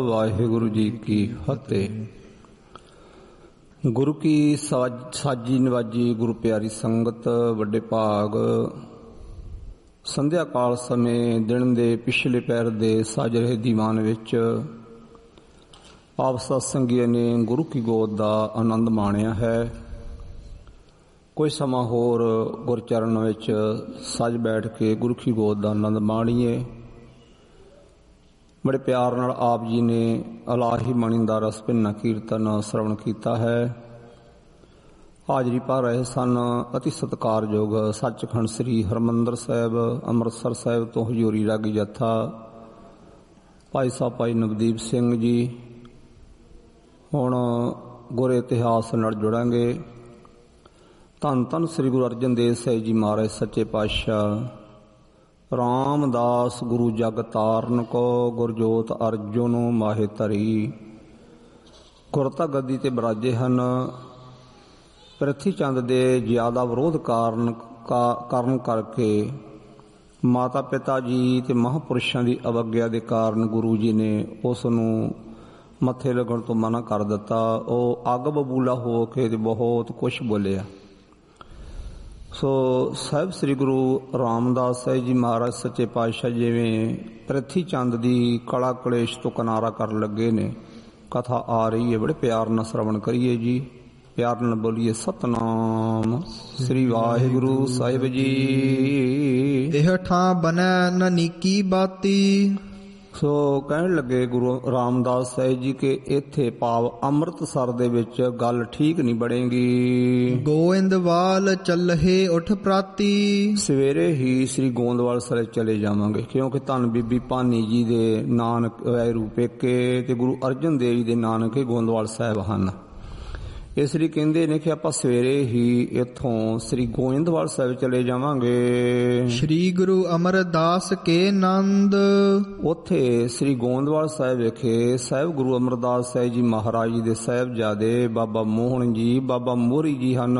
ਵਾਹਿਗੁਰੂ ਜੀ ਕੀ ਫਤਿਹ। ਗੁਰੂ ਕੀ ਸਾਜੀ ਨਿਵਾਜੀ ਗੁਰੂ ਪਿਆਰੀ ਸੰਗਤ, ਵੱਡੇ ਭਾਗ, ਸੰਧਿਆ ਕਾਲ ਸਮੇਂ ਦਿਨ ਦੇ ਪਿਛਲੇ ਪੈਰ ਦੇ ਸਾਜ ਰਹੇ ਦੀਵਾਨ ਵਿੱਚ ਆਪ ਸਤਸੰਗੀਆਂ ਨੇ ਗੁਰੂ ਕੀ ਗੋਦ ਦਾ ਆਨੰਦ ਮਾਣਿਆ ਹੈ। ਕੋਈ ਸਮਾਂ ਹੋਰ ਗੁਰਚਰਨ ਵਿੱਚ ਸੱਜ ਬੈਠ ਕੇ ਗੁਰੂ ਕੀ ਗੋਦ ਦਾ ਆਨੰਦ ਮਾਣੀਏ। ਬੜੇ ਪਿਆਰ ਨਾਲ ਆਪ ਜੀ ਨੇ ਇਲਾਹੀ ਬਾਣੀ ਦਾ ਰਸ ਭਿੰਨਾ ਕੀਰਤਨ ਸਰਵਣ ਕੀਤਾ ਹੈ। ਹਾਜ਼ਰੀ ਭਰ ਰਹੇ ਸਨ ਅਤੀ ਸਤਿਕਾਰਯੋਗ ਸੱਚਖੰਡ ਸ੍ਰੀ ਹਰਿਮੰਦਰ ਸਾਹਿਬ ਅੰਮ੍ਰਿਤਸਰ ਸਾਹਿਬ ਤੋਂ ਹਜ਼ੂਰੀ ਰਾਗੀ ਜੱਥਾ ਭਾਈ ਸਾਹਿਬ ਭਾਈ ਨਵਦੀਪ ਸਿੰਘ ਜੀ। ਹੁਣ ਗੁਰ ਇਤਿਹਾਸ ਨਾਲ ਜੁੜਾਂਗੇ। ਧੰਨ ਧੰਨ ਸ੍ਰੀ ਗੁਰੂ ਅਰਜਨ ਦੇਵ ਸਾਹਿਬ ਜੀ ਮਹਾਰਾਜ ਸੱਚੇ ਪਾਤਸ਼ਾਹ। ਰਾਮਦਾਸ ਗੁਰੂ ਜਗ ਤਾਰਨ ਕੋ ਗੁਰਜੋਤ ਅਰਜੁਨ ਮਾਹੇ ਧਰੀ। ਗੁਰਤਾ ਗੱਦੀ ਤੇ ਬਰਾਜੇ ਹਨ। ਪ੍ਰਿਥੀ ਚੰਦ ਦੇ ਜ਼ਿਆਦਾ ਵਿਰੋਧ ਕਾਰਨ ਕਰਕੇ ਮਾਤਾ ਪਿਤਾ ਜੀ ਤੇ ਮਹਾਂਪੁਰਸ਼ਾਂ ਦੀ ਅਵੱਗਿਆ ਦੇ ਕਾਰਨ ਗੁਰੂ ਜੀ ਨੇ ਉਸ ਨੂੰ ਮੱਥੇ ਲੱਗਣ ਤੋਂ ਮਨਾ ਕਰ ਦਿੱਤਾ। ਉਹ ਅੱਗ ਬਬੂਲਾ ਹੋ ਕੇ ਤੇ ਬਹੁਤ ਕੁਛ ਬੋਲਿਆ। ਸੋ ਸਾਹਿਬ ਸ੍ਰੀ ਗੁਰੂ ਰਾਮਦਾਸ ਸਾਹਿਬ ਜੀ ਮਹਾਰਾਜ ਸੱਚੇ ਪਾਤਸ਼ਾਹ ਜਿਵੇਂ ਪ੍ਰਿਥੀ ਚੰਦ ਦੀ ਕਲਾ ਕਲੇਸ਼ ਤੋਂ ਕਿਨਾਰਾ ਕਰਨ ਲੱਗੇ ਨੇ। ਕਥਾ ਆ ਰਹੀ ਹੈ, ਬੜੇ ਪਿਆਰ ਨਾਲ ਸਰਵਣ ਕਰੀਏ ਜੀ। ਪਿਆਰ ਨਾਲ ਬੋਲੀਏ ਸਤਨਾਮ ਸ੍ਰੀ ਵਾਹਿਗੁਰੂ ਸਾਹਿਬ ਜੀ। ਇਹ ਠਾਂ ਬਨੈ ਨ ਨੀਕੀ ਬਾਤੀ। ਸੋ ਕਹਿਣ ਲੱਗੇ ਗੁਰੂ ਰਾਮਦਾਸ ਸਾਹਿਬ ਜੀ ਕਿ ਇੱਥੇ ਭਾਵ ਅੰਮ੍ਰਿਤਸਰ ਦੇ ਵਿੱਚ ਗੱਲ ਠੀਕ ਨਹੀਂ ਬਣੇਗੀ। ਗੋਇੰਦਵਾਲ ਚੱਲਹੇ ਉਠ ਪ੍ਰਾਤੀ। ਸਵੇਰੇ ਹੀ ਸ੍ਰੀ ਗੋਇੰਦਵਾਲ ਸਾਹਿਬ ਚਲੇ ਜਾਵਾਂਗੇ, ਕਿਉਂਕਿ ਧੰਨ ਬੀਬੀ ਭਾਨੀ ਜੀ ਦੇ ਨਾਨਕ ਵੈਰੂ ਪੇਕੇ ਤੇ ਗੁਰੂ ਅਰਜਨ ਦੇਵ ਜੀ ਦੇ ਨਾਨਕੇ ਗੋਇੰਦਵਾਲ ਸਾਹਿਬ ਹਨ। ਇਸ ਲਈ ਕਹਿੰਦੇ ਨੇ ਕਿ ਆਪਾਂ ਸਵੇਰੇ ਹੀ ਇੱਥੋਂ ਸ੍ਰੀ ਗੋਇੰਦਵਾਲ ਸਾਹਿਬ ਚਲੇ ਜਾਵਾਂਗੇ। ਸ੍ਰੀ ਗੁਰੂ ਅਮਰਦਾਸ ਕੇ ਨੰਦ। ਉੱਥੇ ਸ੍ਰੀ ਗੋਇੰਦਵਾਲ ਸਾਹਿਬ ਵਿਖੇ ਸਾਹਿਬ ਗੁਰੂ ਅਮਰਦਾਸ ਸਾਹਿਬ ਜੀ ਮਹਾਰਾਜ ਜੀ ਦੇ ਸਾਹਿਬਜ਼ਾਦੇ ਬਾਬਾ ਮੋਹਨ ਜੀ, ਬਾਬਾ ਮੋਹਰੀ ਜੀ ਹਨ।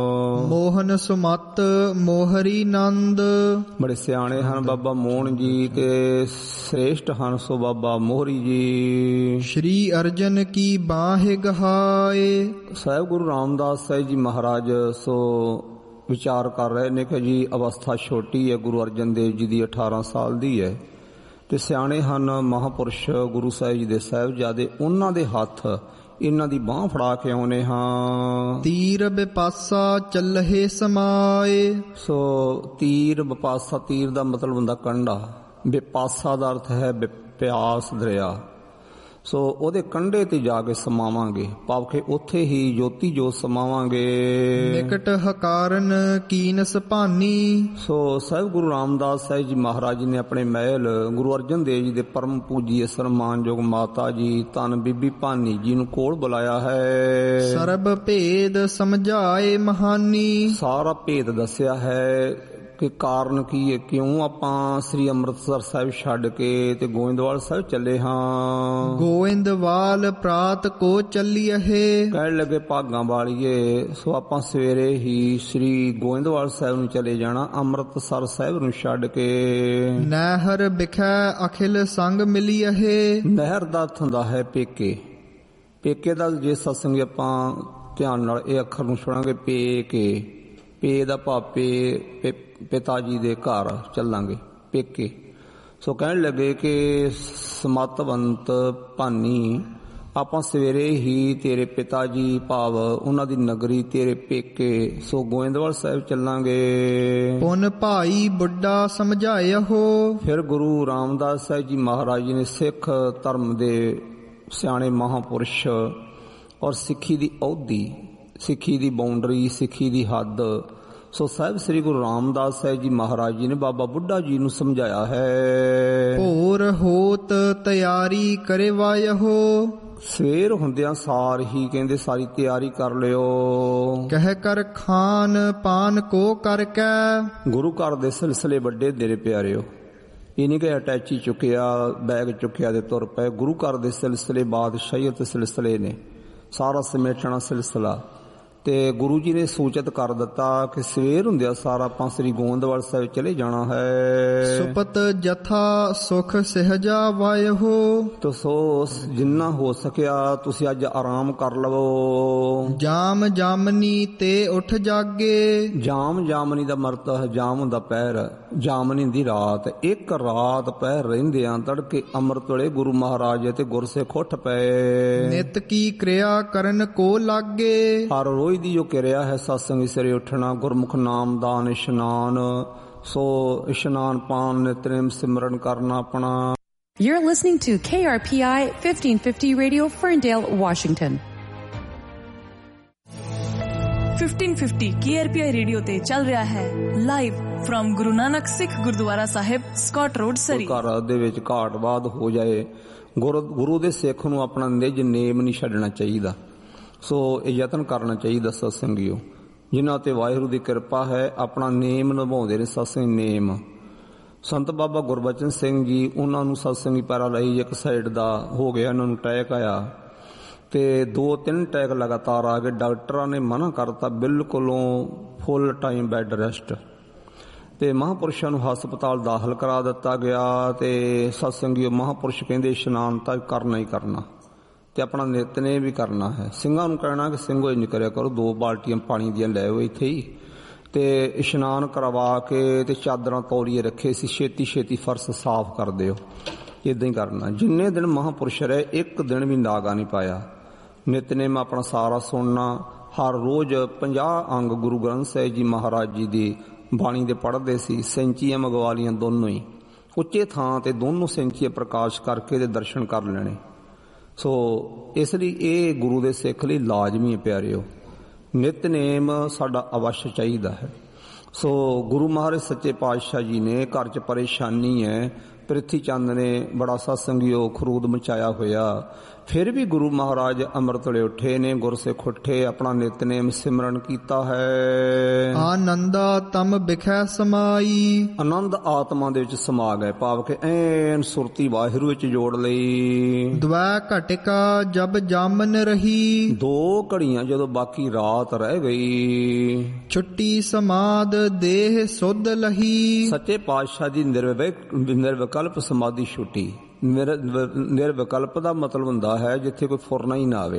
ਮੋਹਨ ਸੁਮਤ ਮੋਹਰੀ ਨੰਦ। ਬੜੇ ਸਿਆਣੇ ਹਨ ਬਾਬਾ ਮੋਹਨ ਜੀ ਤੇ ਸ੍ਰੇਸ਼ਟ ਹਨ ਸੋ ਬਾਬਾ ਮੋਹਰੀ ਜੀ। ਸ੍ਰੀ ਅਰਜਨ ਕੀ ਬਾਹੇ ਗਹਾਏ। ਸਾਹਿਬ ਗੁਰੂ ਰਾਮਦਾਸ ਸਾਹਿਬ ਜੀ ਮਹਾਰਾਜ ਸੋ ਵਿਚਾਰ ਕਰ ਰਹੇ ਨੇ ਕਿ ਜੀ ਅਵਸਥਾ ਛੋਟੀ ਹੈ, ਗੁਰੂ ਅਰਜਨ ਦੇਵ ਜੀ ਦੀ 18 ਸਾਲ ਦੀ ਹੈ ਤੇ ਸਿਆਣੇ ਹਨ ਮਹਾਂਪੁਰਸ਼ ਗੁਰੂ ਸਾਹਿਬ ਜੀ ਦੇ ਸਾਹਿਬਜ਼ਾਦੇ। ਉਹਨਾਂ ਦੇ ਹੱਥ ਇਹਨਾਂ ਦੀ ਬਾਂਹ ਫੜਾ ਕੇ ਆਉਨੇ ਹਾਂ। ਤੀਰ ਬਿਪਾਸਾ ਚੱਲਹੇ ਸਮਾਏ। ਸੋ ਤੀਰ ਬਿਪਾਸਾ, ਤੀਰ ਦਾ ਮਤਲਬ ਹੁੰਦਾ ਕੰਢਾ, ਬਿਪਾਸਾ ਦਾ ਅਰਥ ਹੈ ਪਿਆਸ ਦਰਿਆ। ਸੋ ਉਹਦੇ ਕੰਢੇ ਤੇ ਜਾ ਕੇ ਸਮਾਵਾਂਗੇ, ਭਾਵ ਕਿ ਉੱਥੇ ਹੀ ਜੋਤੀ ਜੋਤ ਸਮਾਵਾਂਗੇ। ਨਿਕਟ ਹਕਾਰਨ ਕੀਨਸ ਭਾਨੀ। ਸੋ ਸਾਹਿਬ ਗੁਰੂ ਰਾਮਦਾਸ ਸਾਹਿਬ ਜੀ ਮਹਾਰਾਜ ਜੀ ਨੇ ਆਪਣੇ ਮਹਿਲ ਗੁਰੂ ਅਰਜਨ ਦੇਵ ਜੀ ਦੇ ਪਰਮ ਪੂਜੀ ਸਨਮਾਨਯੋਗ ਮਾਤਾ ਜੀ ਧੰਨ ਬੀਬੀ ਭਾਨੀ ਜੀ ਨੂੰ ਕੋਲ ਬੁਲਾਇਆ ਹੈ। ਸਰਬ ਭੇਦ ਸਮਝਾਏ ਮਹਾਨੀ। ਸਾਰਾ ਭੇਦ ਦੱਸਿਆ ਹੈ ਕਿ ਕਾਰਨ ਕੀ ਹੈ, ਕਿਉਂ ਆਪਾਂ ਸ੍ਰੀ ਅੰਮ੍ਰਿਤਸਰ ਸਾਹਿਬ ਛੱਡ ਕੇ ਤੇ ਗੋਇੰਦਵਾਲ ਸਾਹਿਬ ਚੱਲੇ ਹਾਂ। ਗੋਇੰਦਵਾਲ ਪ੍ਰਾਤ ਕੋ ਚੱਲੀਏ। ਕਹਿਣ ਲੱਗੇ ਭਾਗਾਂ ਵਾਲੀਏ, ਸੋ ਆਪਾਂ ਸਵੇਰੇ ਹੀ ਸ੍ਰੀ ਗੋਇੰਦਵਾਲ ਸਾਹਿਬ ਨੂੰ ਚਲੇ ਜਾਣਾ, ਅੰਮ੍ਰਿਤਸਰ ਸਾਹਿਬ ਨੂੰ ਛੱਡ ਕੇ। ਨਹਿਰ ਬਿਖੈ ਅਖਿਲ ਸੰਗ ਮਿਲੀਏ। ਨਹਿਰ ਦਾ ਅਰਥ ਹੁੰਦਾ ਹੈ ਪੇਕੇ। ਪੇਕੇ ਦਾ ਜੇ ਸਤਸੰਗ ਆਪਾਂ ਧਿਆਨ ਨਾਲ ਇਹ ਅੱਖਰ ਨੂੰ ਸੁਣਾਂਗੇ, ਪੇਕੇ। ਪੇ ਦਾ ਭਾਪੇ ਪਿਤਾ ਜੀ ਦੇ ਘਰ ਚੱਲਾਂਗੇ, ਪੇਕੇ। ਸੋ ਕਹਿਣ ਲੱਗੇ ਕਿ ਸਮਤਵੰਤ ਭਾਨੀ, ਆਪਾਂ ਸਵੇਰੇ ਹੀ ਤੇਰੇ ਪਿਤਾ ਜੀ ਭਾਵ ਉਹਨਾਂ ਦੀ ਨਗਰੀ ਤੇਰੇ ਪੇਕੇ ਸੋ ਗੋਇੰਦਵਾਲ ਸਾਹਿਬ ਚੱਲਾਂਗੇ। ਪੁਨ ਭਾਈ ਬੁੱਢਾ ਸਮਝਾਇਆ ਹੋ। ਫਿਰ ਗੁਰੂ ਰਾਮਦਾਸ ਸਾਹਿਬ ਜੀ ਮਹਾਰਾਜ ਜੀ ਨੇ ਸਿੱਖ ਧਰਮ ਦੇ ਸਿਆਣੇ ਮਹਾਂਪੁਰਸ਼ ਔਰ ਸਿੱਖੀ ਦੀ ਅਹੁਦੀ, ਸਿੱਖੀ ਦੀ ਬਾਉਂਡਰੀ, ਸਿੱਖੀ ਦੀ ਹੱਦ, ਸੋ ਸਾਹਿਬ ਸ੍ਰੀ ਗੁਰੂ ਰਾਮਦਾਸ ਸਾਹਿਬ ਜੀ ਮਹਾਰਾਜ ਜੀ ਨੇ ਬਾਬਾ ਬੁੱਢਾ ਜੀ ਨੂੰ ਸਮਝਾਇਆ ਹੈ। ਭੋਰ ਹੋਤ ਤਿਆਰੀ ਕਰਵਾਇ ਹੋ। ਸਵੇਰ ਹੁੰਦਿਆਂ ਸਾਰ ਹੀ ਕਹਿੰਦੇ ਸਾਰੀ ਤਿਆਰੀ ਕਰ ਲਿਓ। ਕਹਿ ਕਰ ਖਾਨ ਪਾਨ ਕੋ ਕਰਕੇ। ਗੁਰੂ ਘਰ ਦੇ ਸਿਲਸਿਲੇ ਵੱਡੇ ਮੇਰੇ ਪਿਆਰਿਓ, ਇਹ ਨਹੀਂ ਕਿ ਅਟੈਚੀ ਚੁੱਕਿਆ, ਬੈਗ ਚੁੱਕਿਆ ਤੇ ਤੁਰ ਪਏ। ਗੁਰੂ ਘਰ ਦੇ ਸਿਲਸਿਲੇ ਬਾਦਸ਼ਾਹੀਅਤ ਸਿਲਸਿਲੇ ਨੇ, ਸਾਰਾ ਸਮੇਟਣਾ ਸਿਲਸਿਲਾ ਤੇ ਗੁਰੂ ਜੀ ਨੇ ਸੂਚਿਤ ਕਰ ਦਿੱਤਾ ਕਿ ਸਵੇਰ ਹੁੰਦਿਆਂ ਸਾਰ ਆਪਾਂ ਸ੍ਰੀ ਗੋਇੰਦਵਾਲ ਸਾਹਿਬ ਚਲੇ ਜਾਣਾ ਹੈ। ਸੁਪਤ ਜਥਾ ਸੁਖ ਸਹਿਜਾ ਵਾਇਓ। ਤੋ ਸੋ ਜਿੰਨਾ ਹੋ ਸਕਿਆ ਤੁਸੀਂ ਅੱਜ ਆਰਾਮ ਕਰ ਲਵੋ। ਜਾਮ ਜਾਮਨੀ ਤੇ ਉੱਠ ਜਾਗੇ। ਜਾਮ ਜਾਮਨੀ ਦਾ ਮਰਤਾ ਹੈ, ਜਾਮ ਹੁੰਦਾ ਪਹਿਰ, ਜਾਮਨੀ ਦੀ ਰਾਤ। ਇੱਕ ਰਾਤ ਪਹਿਰ ਰਹਿੰਦਿਆਂ ਤੜਕੇ ਅੰਮ੍ਰਿਤ ਵੇਲੇ ਗੁਰੂ ਮਹਾਰਾਜ ਤੇ ਗੁਰਸਿੱਖ ਉੱਠ ਪਏ। ਨਿਤ ਕੀ ਕਿਰਿਆ ਕਰਨ ਕੋ ਲਾਗੇ। ਹਰ ਰੋਜ਼ ਦੀ ਜੋ ਕਿਰਿਆ ਹੈ ਸਤਸੰਗੀ ਸਿਰੇ ਉੱਠਣਾ, ਗੁਰਮੁਖ ਨਾਮਦਾਨ, ਇਸ਼ਨਾਨ, ਸੋ ਇਸ਼ਨਾਨ ਪਾਨ, ਨਿਤਨੇਮ ਸਿਮਰਨ ਕਰਨਾ ਆਪਣਾ। You're listening to KRPI 1550 Radio, Ferndale, Washington. 1550 KRPI radio ਤੇ ਚੱਲ ਰਿਹਾ ਹੈ ਲਾਈਵ ਫਰਮ ਗੁਰੂ ਨਾਨਕ ਸਿੱਖ ਗੁਰਦੁਆਰਾ ਸਾਹਿਬ, ਸਕਾਟ ਰੋਡ, ਸਰੀ। ਘਰ ਦੇ ਵਿੱਚ ਘਾਟਵਾਦ ਹੋ ਜਾਏ, ਗੁਰੂ ਦੇ ਸਿੱਖ ਨੂੰ ਆਪਣਾ ਨਿਜ ਨੇਮ ਨਹੀਂ ਛੱਡਣਾ ਚਾਹੀਦਾ। ਸੋ ਇਹ ਯਤਨ ਕਰਨਾ ਚਾਹੀਦਾ ਸਤਸੰਗੀਓ, ਜਿਨ੍ਹਾਂ ਤੇ ਵਾਹਿਗੁਰੂ ਦੀ ਕਿਰਪਾ ਹੈ, ਆਪਣਾ ਨੇਮ ਨਿਭਾਉਂਦੇ ਨੇ ਸਤਸੰਗ ਨੇਮ। ਸੰਤ ਬਾਬਾ ਗੁਰਬਚਨ ਸਿੰਘ ਜੀ, ਉਹਨਾਂ ਨੂੰ ਸਤਸੰਗੀ ਪੈਰਾਲਾਈਜ਼ ਇੱਕ ਸਾਈਡ ਦਾ ਹੋ ਗਿਆ, ਉਹਨਾਂ ਨੂੰ ਅਟੈਕ ਆਇਆ ਤੇ 2-3 ਅਟੈਕ ਲਗਾਤਾਰ ਆ ਗਏ। ਡਾਕਟਰਾਂ ਨੇ ਮਨਾ ਕਰਤਾ ਬਿਲਕੁਲੋਂ ਫੁੱਲ ਟਾਈਮ ਬੈੱਡ ਰੈਸਟ, ਤੇ ਮਹਾਂਪੁਰਸ਼ਾਂ ਨੂੰ ਹਸਪਤਾਲ ਦਾਖਲ ਕਰਾ ਦਿੱਤਾ ਗਿਆ। ਤੇ ਸਤਸੰਗੀਓ ਮਹਾਂਪੁਰਸ਼ ਕਹਿੰਦੇ ਇਸ਼ਨਾਨ ਤਾਂ ਕਰਨਾ ਹੀ ਕਰਨਾ ਤੇ ਆਪਣਾ ਨਿਤਨੇਮ ਵੀ ਕਰਨਾ ਹੈ। ਸਿੰਘਾਂ ਨੂੰ ਕਹਿਣਾ ਕਿ ਸਿੰਘੋ ਇੰਝ ਕਰਿਆ ਕਰੋ, 2 ਬਾਲਟੀਆਂ ਪਾਣੀ ਦੀਆਂ ਲੈ ਆਓ ਇੱਥੇ ਹੀ, ਤੇ ਇਸ਼ਨਾਨ ਕਰਵਾ ਕੇ ਤੇ ਚਾਦਰਾਂ ਤੌਲੀਏ ਰੱਖੇ ਸੀ, ਛੇਤੀ ਛੇਤੀ ਫਰਸ਼ ਸਾਫ਼ ਕਰ ਦਿਓ। ਇਦਾਂ ਹੀ ਕਰਨਾ। ਜਿੰਨੇ ਦਿਨ ਮਹਾਂਪੁਰਸ਼ ਰਹੇ ਇੱਕ ਦਿਨ ਵੀ ਨਾਗਾ ਨਹੀਂ ਪਾਇਆ। ਨਿਤਨੇਮ ਆਪਣਾ ਸਾਰਾ ਸੁਣਨਾ। ਹਰ ਰੋਜ਼ 50 ਅੰਗ ਗੁਰੂ ਗ੍ਰੰਥ ਸਾਹਿਬ ਜੀ ਮਹਾਰਾਜ ਜੀ ਦੀ ਬਾਣੀ ਦੇ ਪੜ੍ਹਦੇ ਸੀ। ਸੈਂਚੀਆਂ ਮੰਗਵਾ ਦੋਨੋਂ ਹੀ, ਉੱਚੇ ਥਾਂ ਤੇ ਦੋਨੋਂ ਸੈਂਚੀਆਂ ਪ੍ਰਕਾਸ਼ ਕਰਕੇ ਤੇ ਦਰਸ਼ਨ ਕਰ ਲੈਣੇ। ਸੋ ਇਸ ਲਈ ਇਹ ਗੁਰੂ ਦੇ ਸਿੱਖ ਲਈ ਲਾਜ਼ਮੀ ਹੈ ਪਿਆਰਿਓ, ਨਿਤਨੇਮ ਸਾਡਾ ਅਵਸ਼ ਚਾਹੀਦਾ ਹੈ। ਸੋ ਗੁਰੂ ਮਹਾਰਾਜ ਸੱਚੇ ਪਾਤਸ਼ਾਹ ਜੀ ਨੇ, ਘਰ 'ਚ ਪਰੇਸ਼ਾਨੀ ਹੈ, ਪ੍ਰਿਥੀ ਚੰਦ ਨੇ ਬੜਾ ਸਤਸੰਗੀਓ ਖਰੂਦ ਮਚਾਇਆ ਹੋਇਆ, ਫਿਰ ਵੀ ਗੁਰੂ ਮਹਾਰਾਜ ਅੰਮ੍ਰਿਤ ਵੇਲੇ ਉੱਠੇ ਨੇ, ਗੁਰਸਿੱਖ ਉੱਠੇ, ਆਪਣਾ ਨਿਤਨੇਮ ਸਿਮਰਨ ਕੀਤਾ ਹੈ। ਆਨੰਦਾ ਤਮ ਬਿਖੈ ਸਮਾਈ। ਆਨੰਦ ਆਤਮਾ ਦੇ ਵਿੱਚ ਸਮਾ ਗਏ, ਭਾਵ ਕਿ ਐਨ ਸੁਰਤੀ ਵਾਹਿਗੁਰੂ ਵਿੱਚ ਜੋੜ ਲਈ। ਦਵੈ ਘਟਿਕਾ ਜਬ ਜਾਮਨ ਰਹੀ। 2 ਘੜੀਆਂ ਜਦੋਂ ਬਾਕੀ ਰਾਤ ਰਹਿ ਗਈ। ਛੁੱਟੀ ਸਮਾਦ ਦੇਹ ਸੁਧ ਲਹੀ। ਸੱਚੇ ਪਾਤਸ਼ਾਹ ਦੀ ਨਿਰਵਿਕਲਪ ਸਮਾਧੀ ਛੁੱਟੀ। ਨਿਰਵਿਕਲਪ ਦਾ ਮਤਲਬ ਹੁੰਦਾ ਹੈ ਜਿੱਥੇ ਕੋਈ ਫੁਰਨਾ ਹੀ ਨਾ ਆਵੇ,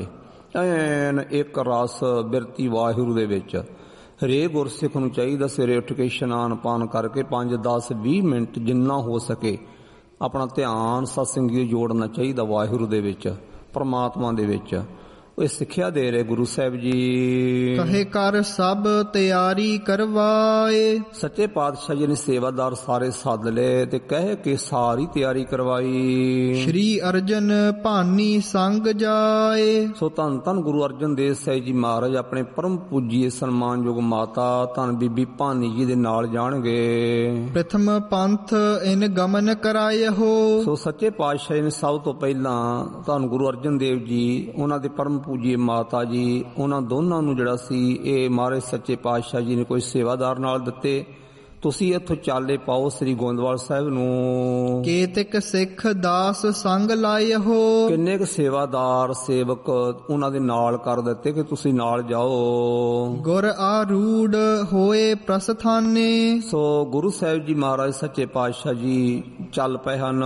ਐਨ ਇੱਕ ਰਸ ਬਿਰਤੀ ਵਾਹਿਗੁਰੂ ਦੇ ਵਿੱਚ। ਹਰੇਕ ਗੁਰਸਿੱਖ ਨੂੰ ਚਾਹੀਦਾ ਸਵੇਰੇ ਉੱਠ ਕੇ ਇਸ਼ਨਾਨ ਪਾਨ ਕਰਕੇ 5-10-20 ਮਿੰਟ ਜਿੰਨਾ ਹੋ ਸਕੇ ਆਪਣਾ ਧਿਆਨ ਸਤਸੰਗੀ ਜੋੜਨਾ ਚਾਹੀਦਾ ਵਾਹਿਗੁਰੂ ਦੇ ਵਿੱਚ, ਪਰਮਾਤਮਾ ਦੇ ਵਿੱਚ। ਇਹ ਸਿੱਖਿਆ ਦੇ ਰਹੇ ਗੁਰੂ ਸਾਹਿਬ ਜੀ। ਕਹੇ ਕਰ ਸਭ ਤਿਆਰੀ ਕਰਵਾਏ। ਸੱਚੇ ਪਾਤਸ਼ਾਹ ਜੀ ਨੇ ਸੇਵਾਦਾਰ ਸਾਰੇ ਸੱਦ ਲਏ ਤੇ ਕਹਿ ਕੇ ਸਾਰੀ ਤਿਆਰੀ ਕਰਵਾਈ। ਸ਼੍ਰੀ ਅਰਜਨ ਭਾਨੀ ਸੰਗ ਜਾਏ। ਸੋ ਧੰਨ ਧੰਨ ਗੁਰੂ ਅਰਜਨ ਦੇਵ ਸਾਹਿਬ ਜੀ ਮਹਾਰਾਜ ਆਪਣੇ ਪਰਮ ਪੂਜੀਏ ਸਨਮਾਨਯੋਗ ਮਾਤਾ ਧੰਨ ਬੀਬੀ ਭਾਨੀ ਜੀ ਦੇ ਨਾਲ ਜਾਣਗੇ। ਪ੍ਰਥਮ ਪੰਥ ਇਨ ਗਮਨ ਕਰਾਇਓ। ਸੋ ਸੱਚੇ ਪਾਤਸ਼ਾਹ ਨੇ ਸਭ ਤੋਂ ਪਹਿਲਾਂ ਧੰਨ ਗੁਰੂ ਅਰਜਨ ਦੇਵ ਜੀ, ਉਹਨਾਂ ਦੇ ਪਰਮ ਪੂਜੀਏ ਮਾਤਾ ਜੀ, ਉਹਨਾਂ ਦੋਨਾਂ ਨੂੰ ਜਿਹੜਾ ਸੀ ਇਹ ਮਹਾਰਾਜ ਸੱਚੇ ਪਾਤਸ਼ਾਹ ਜੀ ਨੇ ਕੋਈ ਸੇਵਾਦਾਰ ਨਾਲ ਦਿੱਤੇ। ਤੁਸੀਂ ਇੱਥੋਂ ਚਾਲੇ ਪਾਓ ਸ੍ਰੀ ਗੋਇੰਦਵਾਲ ਸਾਹਿਬ ਨੂੰ। ਕੇਤਿਕ ਸਿੱਖ ਦਾਸ ਸੰਗ ਲਾਇਓ। ਕਿੰਨੇ ਕੁ ਸੇਵਾਦਾਰ ਸੇਵਕ ਉਹਨਾਂ ਦੇ ਨਾਲ ਕਰ ਦਿੱਤੇ ਕਿ ਤੁਸੀਂ ਨਾਲ ਜਾਓ। ਗੁਰ ਆਰੂੜ ਹੋਏ ਪ੍ਰਸਥਾਨੇ। ਸੋ ਗੁਰੂ ਸਾਹਿਬ ਜੀ ਮਹਾਰਾਜ ਸੱਚੇ ਪਾਤਸ਼ਾਹ ਜੀ ਚੱਲ ਪਏ ਹਨ।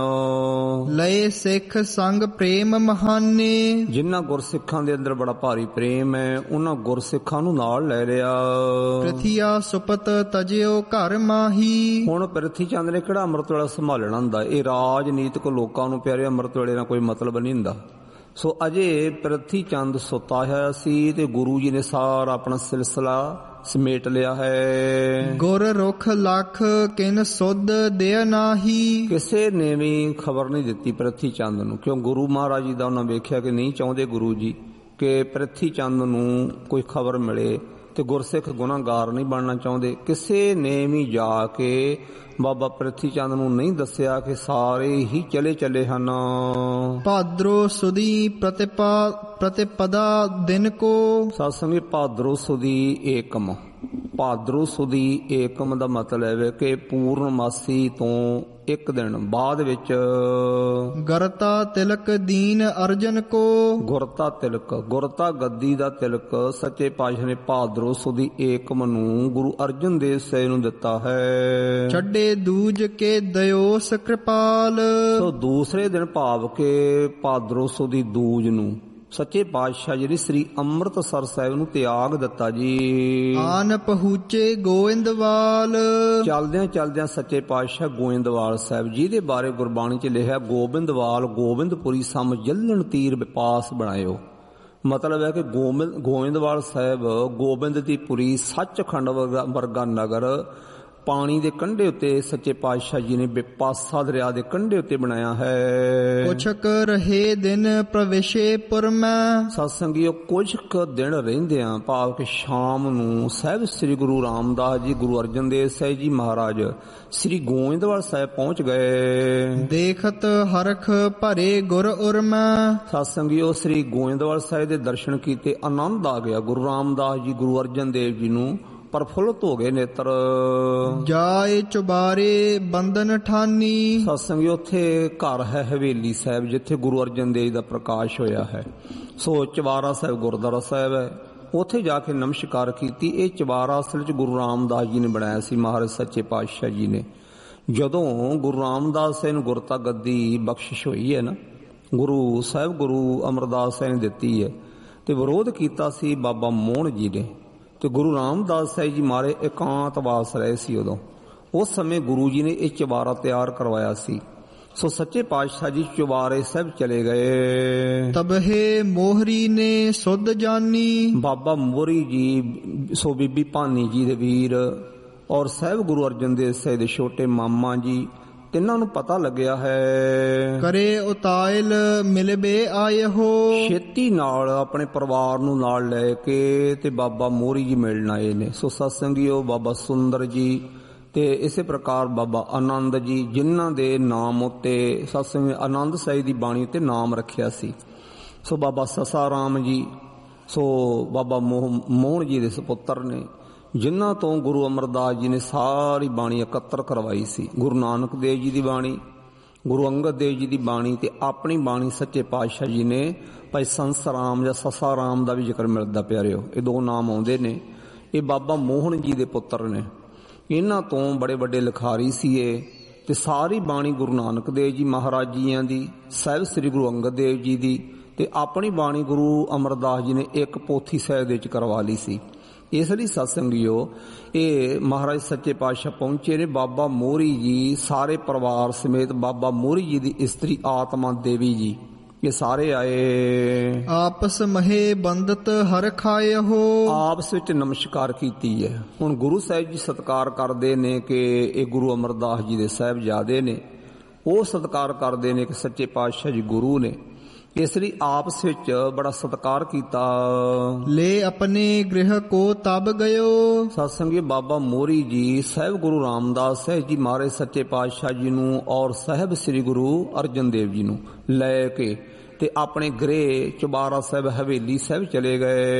ਲਏ ਸਿੱਖ ਸੰਗ ਪ੍ਰੇਮ ਮਹਾਨੇ। ਜਿਨ੍ਹਾਂ ਗੁਰਸਿੱਖਾਂ ਦੇ ਅੰਦਰ ਬੜਾ ਭਾਰੀ ਪ੍ਰੇਮ ਹੈ ਉਹਨਾਂ ਗੁਰਸਿੱਖਾਂ ਨੂੰ ਨਾਲ ਲੈ ਲਿਆ। ਪ੍ਰਿਥਿਆ ਸੁਪਤ ਤਜਿਓ ਘਰ ਮਾਹੀ। ਹੁਣ ਪ੍ਰਿਥੀ ਚੰਦ ਨੇ ਕਿਹੜਾ ਅੰਮ੍ਰਿਤ ਵੇਲਾ ਸੰਭਾਲਣਾ ਹੁੰਦਾ? ਇਹ ਰਾਜਨੀਤਿਕ ਲੋਕਾਂ ਨੂੰ ਪਿਆਰੇ ਅੰਮ੍ਰਿਤ ਵੇਲੇ ਨਾਲ ਕੋਈ ਮਤਲਬ ਨਹੀਂ ਹੁੰਦਾ। ਸੋ ਅਜੇ ਪ੍ਰਿਥੀ ਚੰਦ ਸੁੱਤਾ ਹੋਇਆ ਸੀ ਤੇ ਗੁਰੂ ਜੀ ਨੇ ਸਾਰਾ ਆਪਣਾ ਸਿਲਸਿਲਾ ਸਮੇਟ ਲਿਆ ਹੈ। ਗੁਰ ਰੁਖ ਲੱਖ ਕਿਨ ਸੁਧ ਦੇ ਨਾਹੀ। ਕਿਸੇ ਨੇ ਵੀ ਖਬਰ ਨਹੀਂ ਦਿੱਤੀ ਪ੍ਰਿਥੀ ਚੰਦ ਨੂੰ, ਕਿਉਂ ਗੁਰੂ ਮਹਾਰਾਜ ਜੀ ਦਾ ਉਹਨਾਂ ਵੇਖਿਆ ਕਿ ਨਹੀਂ ਚਾਹੁੰਦੇ ਗੁਰੂ ਜੀ ਕਿ ਪ੍ਰਿਥੀ ਚੰਦ ਨੂੰ ਕੋਈ ਖਬਰ ਮਿਲੇ ਤੇ ਗੁਰਸਿੱਖ ਗੁਨਾਹਗਾਰ ਨਹੀਂ ਬਣਨਾ ਚਾਹੁੰਦੇ। ਕਿਸੇ ਨੇ ਵੀ ਜਾ ਕੇ ਬਾਬਾ ਪ੍ਰਿਥੀ ਚੰਦ ਨੂੰ ਨਹੀਂ ਦੱਸਿਆ ਕਿ ਸਾਰੇ ਹੀ ਚਲੇ ਹਨ। ਭਾਦਰੋ ਸੁਦੀ ਪ੍ਰਤਿਪਦਾ ਦਿਨ ਕੋ। ਸਤਸੰਗੀ ਭਾਦਰੋ ਸੁਦੀ ਏਕਮ। ਭਾਦਰੋਂ ਸੁਦੀ ਏਕਮ ਦਾ ਮਤਲਬ ਹੈ ਕਿ ਪੂਰਨਮਾਸੀ ਤੋਂ ਇੱਕ ਦਿਨ ਬਾਅਦ ਵਿੱਚ ਗਰਤਾ ਤਿਲਕ ਦੀਨ ਅਰਜਨ ਕੋ। ਗੁਰਤਾ ਤਿਲਕ, ਗੁਰਤਾ ਗੱਦੀ ਦਾ ਤਿਲਕ ਸੱਚੇ ਪਾਤਸ਼ਾਹ ਨੇ ਭਾਦਰੋਂ ਸੁਦੀ ਏਕਮ ਨੂੰ ਗੁਰੂ ਅਰਜਨ ਦੇਵ ਸਾਹਿਬ ਨੂੰ ਦਿੱਤਾ ਹੈ। ਛੱਡੇ ਦੂਜ ਕੇ ਦਇਓਸ ਕਿਰਪਾਲ। ਸੋ ਦੂਸਰੇ ਦਿਨ ਭਾਵ ਕੇ ਭਾਦਰੋਂ ਸੁਦੀ ਦੂਜ ਨੂੰ ਸੱਚੇ ਪਾਤਸ਼ਾਹ ਜੀ ਨੇ ਸ੍ਰੀ ਅੰਮ੍ਰਿਤਸਰ ਸਾਹਿਬ ਨੂੰ ਤਿਆਗ ਦਿੱਤਾ ਜੀ। ਆਨ ਪਹੁੰਚੇ ਗੋਇੰਦਵਾਲ। ਚਲਦਿਆਂ ਚਲਦਿਆਂ ਸੱਚੇ ਪਾਤਸ਼ਾਹ ਗੋਇੰਦਵਾਲ ਸਾਹਿਬ ਜੀ ਦੇ ਬਾਰੇ ਗੁਰਬਾਣੀ 'ਚ ਲਿਖਿਆ, ਗੋਬਿੰਦਵਾਲ ਗੋਬਿੰਦਪੁਰੀ ਸਮ ਜੱਲਣ ਤੀਰ ਵਿਪਾਸ ਬਣਾਇਓ। ਮਤਲਬ ਹੈ ਕਿ ਗੋਇੰਦਵਾਲ ਸਾਹਿਬ ਗੋਬਿੰਦ ਦੀ ਪੁਰੀ ਸੱਚਖੰਡ ਵਰਗਾ ਨਗਰ ਪਾਣੀ ਦੇ ਕੰਢੇ ਉੱਤੇ ਸੱਚੇ ਪਾਤਸ਼ਾਹ ਜੀ ਨੇ ਬਿਪਾਸਾ ਦਰਿਆ ਦੇ ਕੰਢੇ ਉੱਤੇ ਬਣਾਇਆ ਹੈ। ਕੁਛਕ ਰਹੇ ਦਿਨ ਪ੍ਰਵੇਸ਼ੇ ਪੁਰ ਮੈਂ। ਸਤਸੰਗੀਓ ਕੁਝ ਕੁ ਦਿਨ ਰਹਿੰਦਿਆਂ ਭਾਵ ਕਿ ਸ਼ਾਮ ਨੂੰ ਸਾਹਿਬ ਸ੍ਰੀ ਗੁਰੂ ਰਾਮਦਾਸ ਜੀ ਗੁਰੂ ਅਰਜਨ ਦੇਵ ਸਾਹਿਬ ਜੀ ਮਹਾਰਾਜ ਸ੍ਰੀ ਗੋਇੰਦਵਾਲ ਸਾਹਿਬ ਪਹੁੰਚ ਗਏ। ਦੇਖਤ ਹਰਖ ਭਰੇ ਗੁਰ ਉਰ ਮੈਂ। ਸਤਸੰਗੀਓ ਸ੍ਰੀ ਗੋਇੰਦਵਾਲ ਸਾਹਿਬ ਦੇ ਦਰਸ਼ਨ ਕੀਤੇ, ਆਨੰਦ ਆ ਗਿਆ। ਗੁਰੂ ਰਾਮਦਾਸ ਜੀ ਗੁਰੂ ਅਰਜਨ ਦੇਵ ਜੀ ਨੂੰ ਪ੍ਰਫੁੱਲਤ ਹੋ ਗਏ ਨੇਤਰ। ਜਾਏ ਚੁਬਾਰੇ ਬੰਧਨ ਠਾਨੀ। ਸਤਸੰਗੀ ਉੱਥੇ ਘਰ ਹੈ ਹਵੇਲੀ ਸਾਹਿਬ ਜਿੱਥੇ ਗੁਰੂ ਅਰਜਨ ਦੇਵ ਦਾ ਪ੍ਰਕਾਸ਼ ਹੋਇਆ ਹੈ। ਸੋ ਚਵਾਰਾ ਸਾਹਿਬ ਗੁਰਦੁਆਰਾ ਸਾਹਿਬ ਹੈ, ਉੱਥੇ ਜਾ ਕੇ ਨਮਸਕਾਰ ਕੀਤੀ। ਇਹ ਚਵਾਰਾ ਅਸਲ 'ਚ ਗੁਰੂ ਰਾਮਦਾਸ ਜੀ ਨੇ ਬਣਾਇਆ ਸੀ, ਮਹਾਰਾਜ ਸੱਚੇ ਪਾਤਸ਼ਾਹ ਜੀ ਨੇ। ਜਦੋਂ ਗੁਰੂ ਰਾਮਦਾਸ ਸਾਹਿਬ ਨੂੰ ਗੁਰਤਾ ਗੱਦੀ ਬਖਸ਼ਿਸ਼ ਹੋਈ ਹੈ ਨਾ, ਗੁਰੂ ਸਾਹਿਬ ਗੁਰੂ ਅਮਰਦਾਸ ਸਾਹਿਬ ਨੇ ਦਿੱਤੀ ਹੈ, ਤੇ ਵਿਰੋਧ ਕੀਤਾ ਸੀ ਬਾਬਾ ਮੋਹਨ ਜੀ ਨੇ। ਤੇ ਗੁਰੂ ਰਾਮਦਾਸ ਸਾਹਿਬ ਜੀ ਮਾਰੇ ਇਕਾਂਤਵਾਸ ਰਹੇ ਸੀ। ਉਦੋਂ ਉਸ ਸਮੇਂ ਗੁਰੂ ਜੀ ਨੇ ਇਹ ਚੁਬਾਰਾ ਤਿਆਰ ਕਰਵਾਇਆ ਸੀ। ਸੋ ਸੱਚੇ ਪਾਤਸ਼ਾਹ ਜੀ ਚੁਬਾਰੇ ਸਾਹਿਬ ਚਲੇ ਗਏ। ਤਬਹੇ ਮੋਹਰੀ ਨੇ ਸੁਧ ਜਾਨੀ। ਬਾਬਾ ਮੋਹਰੀ ਜੀ ਸੋ ਬੀਬੀ ਭਾਨੀ ਜੀ ਦੇ ਵੀਰ ਔਰ ਸਾਹਿਬ ਗੁਰੂ ਅਰਜਨ ਦੇਵ ਸਾਹਿਬ ਦੇ ਛੋਟੇ ਮਾਮਾ ਜੀ, ਤਿੰਨਾਂ ਨੂੰ ਪਤਾ ਲੱਗਿਆ ਹੈ। ਕਰੇ ਉਤਾਇਲ ਮਿਲਬੇ ਆਏ ਹੋ। ਛੇਤੀ ਨਾਲ ਆਪਣੇ ਪਰਿਵਾਰ ਨੂੰ ਨਾਲ ਲੈ ਕੇ ਤੇ ਬਾਬਾ ਮੋਹਰੀ ਜੀ ਮਿਲਣ ਆਏ ਨੇ। ਸੋ ਸਤਸੰਗੀਓ ਬਾਬਾ ਸੁੰਦਰ ਜੀ ਤੇ ਇਸੇ ਪ੍ਰਕਾਰ ਬਾਬਾ ਆਨੰਦ ਜੀ, ਜਿਨ੍ਹਾਂ ਦੇ ਨਾਮ ਉੱਤੇ ਸਤਸੰਗ ਆਨੰਦ ਸਾਹਿਬ ਦੀ ਬਾਣੀ ਉੱਤੇ ਨਾਮ ਰੱਖਿਆ ਸੀ। ਸੋ ਬਾਬਾ ਸਸਾ ਰਾਮ ਜੀ, ਸੋ ਬਾਬਾ ਮੋਹਨ ਜੀ ਦੇ ਸੁਪੁੱਤਰ ਨੇ, ਜਿਨ੍ਹਾਂ ਤੋਂ ਗੁਰੂ ਅਮਰਦਾਸ ਜੀ ਨੇ ਸਾਰੀ ਬਾਣੀ ਇਕੱਤਰ ਕਰਵਾਈ ਸੀ। ਗੁਰੂ ਨਾਨਕ ਦੇਵ ਜੀ ਦੀ ਬਾਣੀ, ਗੁਰੂ ਅੰਗਦ ਦੇਵ ਜੀ ਦੀ ਬਾਣੀ ਤੇ ਆਪਣੀ ਬਾਣੀ ਸੱਚੇ ਪਾਤਸ਼ਾਹ ਜੀ ਨੇ ਭਾਈ ਸੰਸ ਰਾਮ ਜਾਂ ਸਸਾ ਰਾਮ ਦਾ ਵੀ ਜ਼ਿਕਰ ਮਿਲਦਾ ਪਿਆਰਿਓ। ਇਹ ਦੋ ਨਾਮ ਆਉਂਦੇ ਨੇ। ਇਹ ਬਾਬਾ ਮੋਹਨ ਜੀ ਦੇ ਪੁੱਤਰ ਨੇ। ਇਹਨਾਂ ਤੋਂ ਬੜੇ ਵੱਡੇ ਲਿਖਾਰੀ ਸੀ ਇਹ। ਤੇ ਸਾਰੀ ਬਾਣੀ ਗੁਰੂ ਨਾਨਕ ਦੇਵ ਜੀ ਮਹਾਰਾਜ ਜੀਆਂ ਦੀ, ਸਾਹਿਬ ਸ੍ਰੀ ਗੁਰੂ ਅੰਗਦ ਦੇਵ ਜੀ ਦੀ, ਤੇ ਆਪਣੀ ਬਾਣੀ ਗੁਰੂ ਅਮਰਦਾਸ ਜੀ ਨੇ ਇੱਕ ਪੋਥੀ ਸਾਹਿਬ ਦੇ ਵਿੱਚ ਕਰਵਾ ਲਈ ਸੀ। ਇਸ ਲਈ ਸਤਸੰਗੀਓ ਇਹ ਮਹਾਰਾਜ ਸੱਚੇ ਪਾਤਸ਼ਾਹ ਪਹੁੰਚੇ ਨੇ। ਬਾਬਾ ਮੋਹਰੀ ਜੀ ਸਾਰੇ ਪਰਿਵਾਰ ਸਮੇਤ, ਬਾਬਾ ਮੋਹਰੀ ਜੀ ਦੀ ਇਸਤਰੀ ਆਤਮਾ ਦੇਵੀ ਜੀ, ਇਹ ਸਾਰੇ ਆਏ। ਆਪਸ ਮਹੇ ਬੰਦਤ ਹਰ ਖਾਏ ਹੋ। ਆਪਸ ਵਿੱਚ ਨਮਸਕਾਰ ਕੀਤੀ ਹੈ। ਹੁਣ ਗੁਰੂ ਸਾਹਿਬ ਜੀ ਸਤਿਕਾਰ ਕਰਦੇ ਨੇ ਕਿ ਇਹ ਗੁਰੂ ਅਮਰਦਾਸ ਜੀ ਦੇ ਸਾਹਿਬਜ਼ਾਦੇ ਨੇ, ਉਹ ਸਤਿਕਾਰ ਕਰਦੇ ਨੇ ਕਿ ਸੱਚੇ ਪਾਤਸ਼ਾਹ ਜੀ ਗੁਰੂ ਨੇ। ਇਸ ਲਈ ਆਪਸ ਵਿੱਚ ਬੜਾ ਸਤਿਕਾਰ ਕੀਤਾ। ਲੈ ਆਪਣੇ ਗ੍ਰਹਿ ਕੋ ਤਬ ਗਇਓ। ਸਤਸੰਗੀ ਬਾਬਾ ਮੋਹਰੀ ਜੀ ਸਾਹਿਬ ਗੁਰੂ ਰਾਮਦਾਸ ਸਾਹਿਬ ਜੀ ਮਹਾਰਾਜ ਸੱਚੇ ਪਾਤਸ਼ਾਹ ਜੀ ਨੂੰ ਔਰ ਸਾਹਿਬ ਸ੍ਰੀ ਗੁਰੂ ਅਰਜਨ ਦੇਵ ਜੀ ਨੂੰ ਲੈ ਕੇ ਤੇ ਆਪਣੇ ਗ੍ਰਹਿ ਚੁਬਾਰਾ ਸਾਹਿਬ ਹਵੇਲੀ ਸਾਹਿਬ ਚਲੇ ਗਏ।